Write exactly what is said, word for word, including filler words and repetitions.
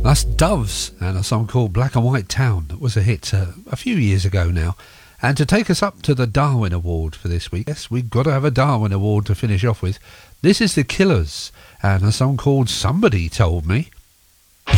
That's Doves and a song called Black and White Town. That was a hit uh, a few years ago now. And to take us up to the Darwin Award for this week, yes, we've got to have a Darwin Award to finish off with. This is The Killers and a song called Somebody Told Me.